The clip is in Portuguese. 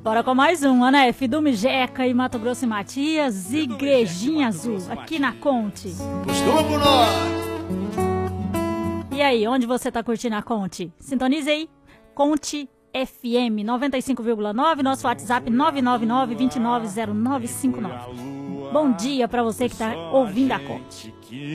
Bora com mais uma, né? Fidume Jeca e Mato Grosso e Matias, Igrejinha Azul, aqui na Conte. Costuma por nós. E aí, onde você tá curtindo a Conte? Sintonize aí, Conte FM 95,9, nosso WhatsApp 999-290959. Bom dia pra você que tá ouvindo a Conte.